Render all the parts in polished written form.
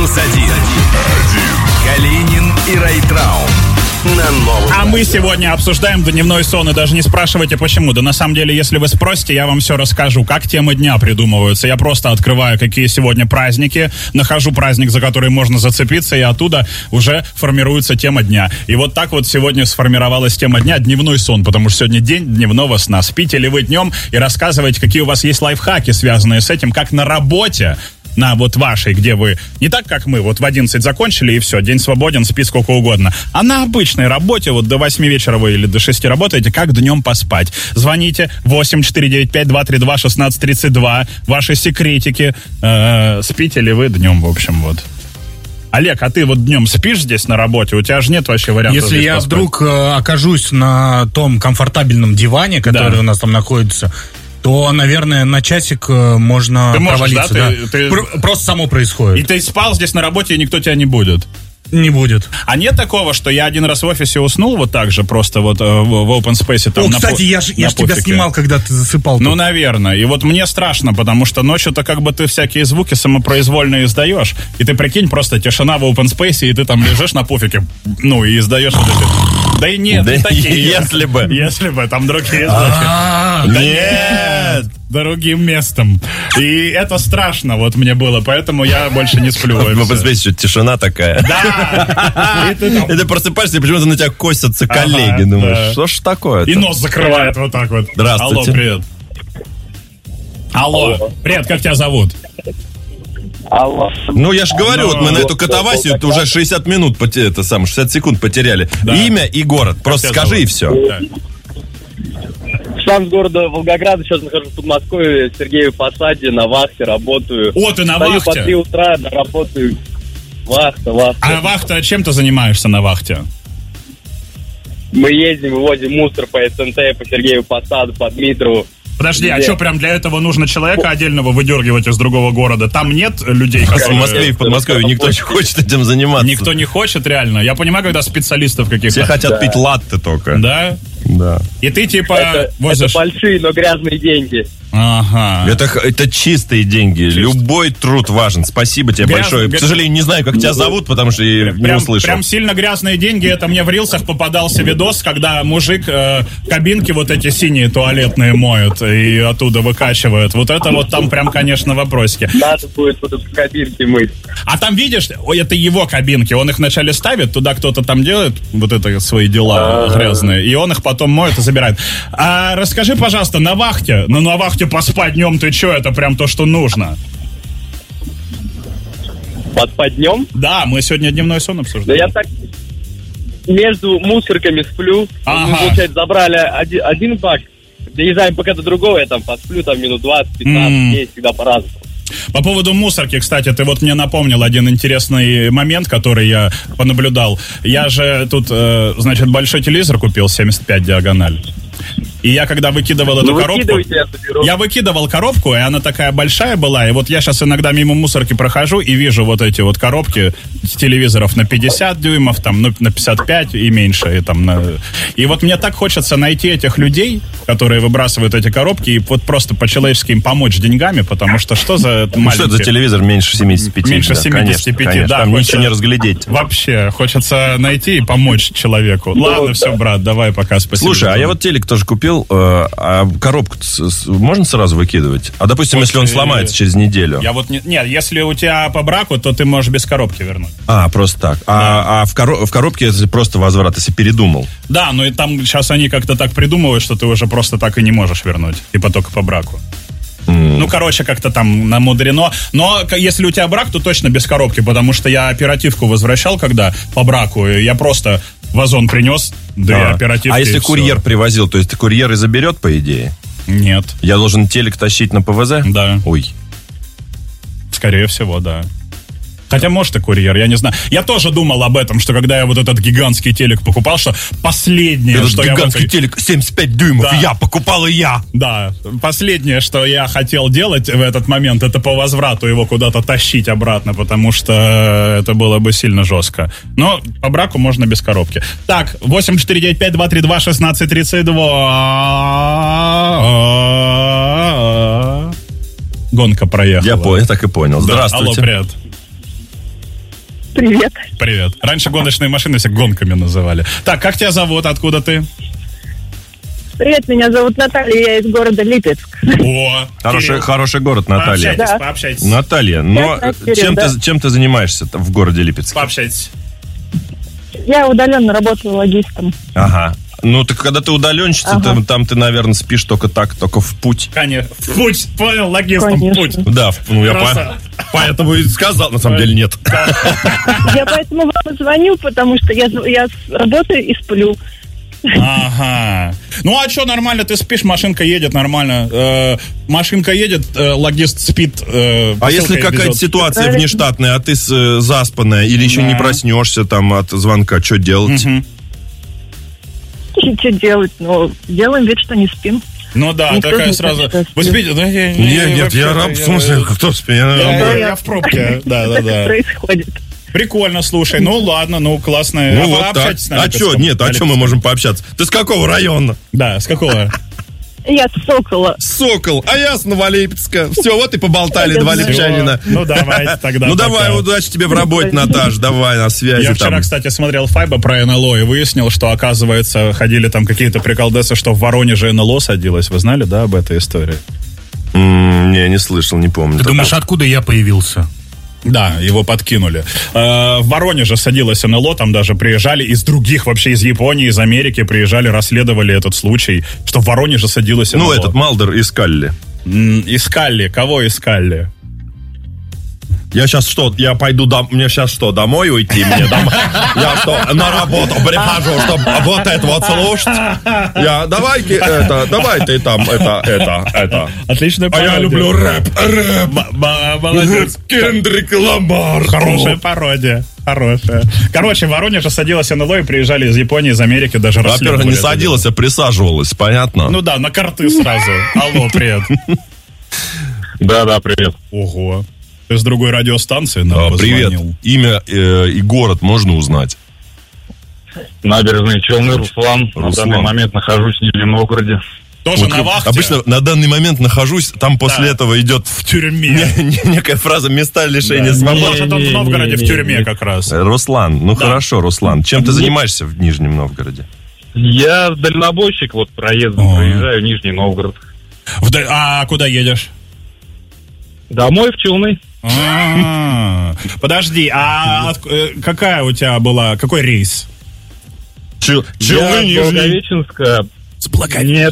1+1. Калинин и Райтрау. На новом. А мы сегодня обсуждаем дневной сон. И даже не спрашивайте, почему. Да на самом деле, если вы спросите, я вам все расскажу, как темы дня придумываются. Я просто открываю, какие сегодня праздники, нахожу праздник, за который можно зацепиться, и оттуда уже формируется тема дня. И вот так вот сегодня сформировалась тема дня — дневной сон, потому что сегодня день дневного сна. Спите ли вы днем и рассказывайте, какие у вас есть лайфхаки, связанные с этим, как на работе, на вот вашей, где вы не так, как мы, вот в 11 закончили и все, день свободен, спи сколько угодно, а на обычной работе, вот до 8 вечера вы или до 6 работаете, как днем поспать. Звоните 8-495-232-1632, ваши секретики, спите ли вы днем, в общем, вот. Олег, а ты вот днем спишь здесь на работе? У тебя же нет вообще вариантов. Если я поспать. вдруг окажусь на том комфортабельном диване, который у нас там находится, то, наверное, на часик можно ты можешь, провалиться. Да? Ты... Просто само происходит. И ты спал здесь на работе, и никто тебя не будет? Не будет. А нет такого, что я один раз в офисе уснул вот так же, просто вот в open space там. Кстати, я ж тебя снимал, когда ты засыпал. Ну, наверное. И вот мне страшно, потому что ночью-то как бы ты всякие звуки самопроизвольно издаешь. И ты прикинь, просто тишина в open space, и ты там лежишь на пуфике, ну, и издаешь вот эти... Да и нет, да не такие. Если бы. Если бы, там другие звуки. Нет! Другим местом. И это страшно вот мне было, поэтому я больше не сплю. Вы посмотрите, что тишина такая. Да. И ты просыпаешься, и почему-то на тебя косятся коллеги. Думаешь, что ж такое? И нос закрывает вот так вот. Здравствуйте. Алло, привет. Алло. Привет, как тебя зовут? Алло. Ну, я же говорю, вот мы на эту катавасию уже 60 минут, 60 секунд потеряли. Да. Имя и город. Просто скажи и все. Да. Сам с города Волгограда, сейчас нахожусь в Подмосковье, в Сергеевом Посаде, на вахте работаю. О, ты на Встаю вахте? по 3 утра, работаю. Вахта. А вахта, чем ты занимаешься на вахте? Мы ездим, вывозим мусор по СНТ, по Сергееву Посаду, по Дмитрову. Подожди, а что, прям для этого нужно человека отдельного выдергивать из другого города? Там нет людей, которые... В Москве и в Подмосковье никто не хочет этим заниматься. Никто не хочет, реально. Я понимаю, когда специалистов каких-то... Все хотят пить латте только. Да? Да. И ты типа Это возишь... большие, но грязные деньги. Ага. Это чистые деньги. Любой труд важен. Спасибо тебе большое. К сожалению, не знаю, как тебя зовут, потому что я не услышал. Прям сильно грязные деньги. Это мне в рилсах попадался видос, когда мужик кабинки вот эти синие туалетные моют и оттуда выкачивают. Вот это вот там прям, конечно, вопросики. Надо будет вот эту кабинки мыть. А там видишь, это его кабинки. Он их вначале ставит, туда кто-то там делает вот это свои дела грязные, и он их потом моет и забирает. А расскажи, пожалуйста, на вахте, на вахте поспать днем, ты что, это прям то, что нужно? Поспать днем? Да, мы сегодня дневной сон обсуждаем. Да я так между мусорками сплю. Ага. Мы, получается, забрали один бак, доезжаем пока до другого, я там посплю, там минут 20-15, есть всегда по-разному. По поводу мусорки, кстати, ты вот мне напомнил один интересный момент, который я понаблюдал. Я же тут, значит, большой телевизор купил, 75 диагональ. И я когда выкидывал эту коробку... Я выкидывал коробку, и она такая большая была. И вот я сейчас иногда мимо мусорки прохожу и вижу вот эти вот коробки с телевизоров на 50 дюймов, там, на 55 и меньше. И, там, и вот мне так хочется найти этих людей, которые выбрасывают эти коробки, и вот просто по-человечески им помочь деньгами, потому что что за маленький... Что это за телевизор меньше 75? Меньше 75, конечно, да. Там ничего не разглядеть. Вообще, хочется найти и помочь человеку. Ладно, все, брат, давай пока, спасибо. Слушай, а я вот телек тоже купил, а коробку можно сразу выкидывать? А, допустим, если он сломается через неделю? Я вот нет, если у тебя по браку, то ты можешь без коробки вернуть. Просто так. Да. А в коробке это просто возврат, если передумал. Да, но и там сейчас они как-то так придумывают, что ты уже просто так и не можешь вернуть. Типа только по браку. Ну, короче, как-то там намудрено. Но если у тебя брак, то точно без коробки, потому что я оперативку возвращал, когда по браку, я просто вазон принес, две оперативки. А если курьер привозил, то есть курьер и заберет, по идее? Нет. Я должен телек тащить на ПВЗ? Да. Ой. Скорее всего, да. Хотя, может, и курьер, я не знаю. Я тоже думал об этом, что когда я вот этот гигантский телек покупал, что последнее, этот что гигантский телек 75 дюймов, да. Я покупал и я. Да, последнее, что я хотел делать в этот момент, это по возврату его куда-то тащить обратно, потому что это было бы сильно жестко. Но по браку можно без коробки. Так, 8495-232-1632. Гонка проехала. Я так и понял. Здравствуйте. Алло, привет. Привет. Привет. Раньше гоночные машины все гонками называли. Так, как тебя зовут? Откуда ты? Привет, меня зовут Наталья, я из города Липецк. О, Хороший город, Наталья. Пообщайтесь. Наталья, но чем ты занимаешься в городе Липецк? Пообщайтесь. Я удаленно работаю логистом. Ага. Ну, так когда ты удаленщица, там ты, наверное, спишь только в путь. Конечно. В путь, понял, логистом, в путь. Да, я поэтому и сказал, на самом деле нет. Я поэтому вам звоню, потому что я работаю и сплю. Ага. Ну, а что, нормально, ты спишь, машинка едет нормально. Машинка едет, логист спит. А если какая-то ситуация внештатная, а ты заспанная, или еще не проснешься там от звонка, что делать? Что делать? Ну, делаем вид, что не спим. Ну да, никто такая сразу. Вы спите? Да, нет, я раб, в смысле, кто спит? Я в пробке. Да. Происходит. Прикольно, слушай, ну ладно, ну классно. Ну вот так. А что, нет, о чем мы можем пообщаться? Ты с какого района? Да, с какого? Я с Сокола. Сокол, а я с Новолипецка. Все, вот и поболтали два липчанина. Ну давайте тогда. Ну давай, удачи тебе в работе, Наташ, давай на связи. Я вчера, кстати, смотрел Файба про НЛО и выяснил, что, оказывается, ходили там какие-то приколдесы, что в Воронеже НЛО садилось. Вы знали, да, об этой истории? Не слышал, не помню. Ты думаешь, откуда я появился? Да, его подкинули. В Воронеже садилось НЛО, там даже приезжали из других, вообще из Японии, из Америки приезжали, расследовали этот случай, что в Воронеже садилось НЛО. Ну, этот Малдер и Скалли. Искали, кого искали? Я пойду, мне сейчас что, домой уйти? Я что, на работу прихожу, чтобы вот это вот слушать? Давай ты там, это. Отличная пародия. А я люблю рэп. Молодец. Кендрик Ламар. Хорошая пародия. Хорошая. Короче, в Воронеже садилось НЛО и приезжали из Японии, из Америки, даже расследовали. Во-первых, не садилось, а присаживалось, понятно? Ну да, на карты сразу. Алло, привет. Да, привет. Ого. Ты с другой радиостанции нам привет. позвонил. Имя и город можно узнать? Набережные Челны, Руслан. На данный момент нахожусь в Нижнем Новгороде. Тоже на вахте? Обычно на данный момент нахожусь, там после этого идет в тюрьме. Некая фраза «места лишения свободы». Может, он в Новгороде в тюрьме как раз. Руслан, хорошо, Руслан. Чем ты занимаешься в Нижнем Новгороде? Я дальнобойщик, проездом проезжаю в Нижний Новгород. А куда едешь? Домой в Челны. Подожди, какая у тебя была, какой рейс? Челны, Благовещенска. Нет.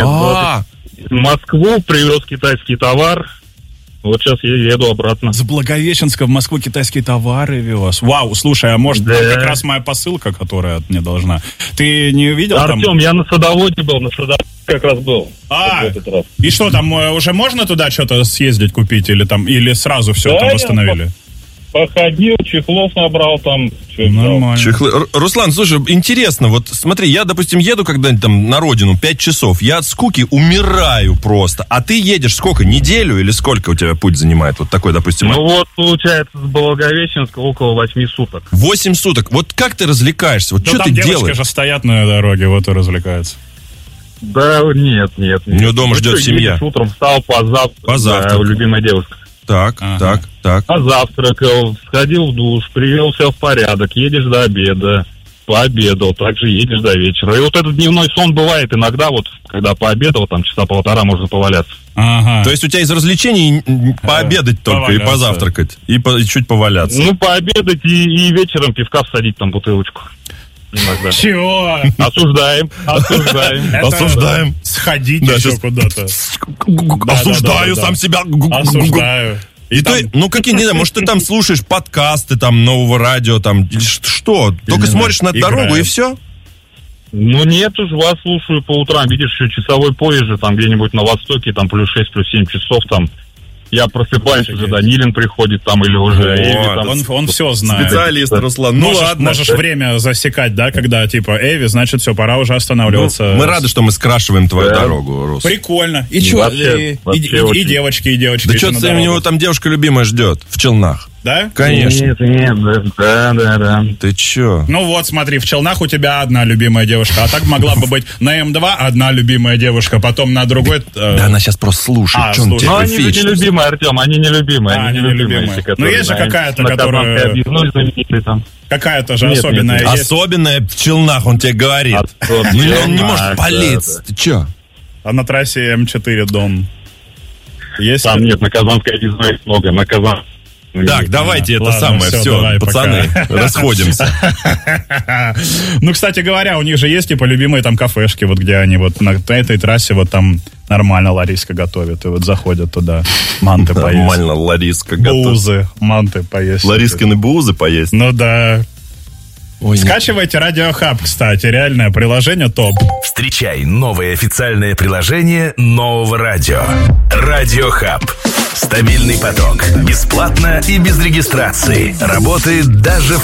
В Москву привез китайский товар. Вот сейчас я еду обратно. С Благовещенска в Москву китайские товары вез. Вау, слушай, а может, там как раз моя посылка, которая мне должна. Ты не видел там? Артем, я на садоводе был, как раз был. И что там, уже можно туда что-то съездить купить или сразу все там восстановили? Походил, чехлов набрал там. Нормально. Чехлы. Руслан, слушай, интересно, вот смотри, я, допустим, еду когда-нибудь там на родину 5 часов, я от скуки умираю просто, а ты едешь сколько, неделю или сколько у тебя путь занимает, вот такой, допустим? Ну вот, получается, с Благовещенска около 8 суток. 8 суток, вот как ты развлекаешься, вот что ты делаешь? Девочки же стоят на дороге, вот и развлекаются. Да, нет. У нее дома ждет семья. Утром встал, позавтракал. Любимая девушка. Так. Позавтракал, сходил в душ, привел себя в порядок, едешь до обеда, пообедал, также едешь до вечера. И вот этот дневной сон бывает иногда, вот, когда пообедал, там, часа полтора можно поваляться. То есть у тебя из развлечений пообедать только и позавтракать, и чуть поваляться? Ну, пообедать и вечером пивка всадить, там, бутылочку. Иногда. Чего? Осуждаем. Сходить еще куда-то. Осуждаю сам себя. Осуждаю. И ты, какие, не знаю, может, ты там слушаешь подкасты там нового радио, там, что? Только смотришь на дорогу и все? Ну, нет уж, вас слушаю по утрам. Видишь, еще часовой пояс же, там, где-нибудь на востоке, там, плюс 6, плюс 7 часов, там. Я просыпаюсь, уже Данилин приходит там, или уже Эви там. Он все знает. Специалист, Руслан. Ну ладно. Можешь время засекать, да, когда типа Эви, значит, все, пора уже останавливаться. Мы рады, что мы скрашиваем твою дорогу, Рус. Прикольно. И что? И девочки. Да что-то у него там девушка любимая ждет в Челнах. Да? Конечно. Нет, да. Ты чё? Ну вот, смотри, в Челнах у тебя одна любимая девушка, а так могла бы быть на М2 одна любимая девушка, потом на другой... Да она сейчас просто слушает. Чё он слушай. тебе Но они же фейчит? нелюбимые, Артем, они нелюбимые. Они нелюбимые. эти, Ну, есть же которые какая-то, на которая- Казанской объездной знаменитые там. Какая-то же Нет, особенная нет, есть. Особенное в Челнах, он тебе говорит. Особенное, Ну, он не может да, политься. Ты чё? А на трассе М4 Дон есть? Там нет, на Казанской объездной много, на Казан. Так, давайте это ладно, самое, всё, все, давай, пацаны, пока. расходимся. Ну, кстати говоря, у них же есть, типа, любимые там кафешки, вот где они вот на этой трассе вот там нормально Лариска готовит, и вот заходят туда манты поесть. Нормально, Лариска готова. Бузы, манты поесть. Ларискины бузы поесть. Ну да. Ой, Скачивайте Радиохаб, кстати, реальное приложение топ. Встречай новое официальное приложение нового радио. Радиохаб. Стабильный поток. Бесплатно и без регистрации. Работает даже в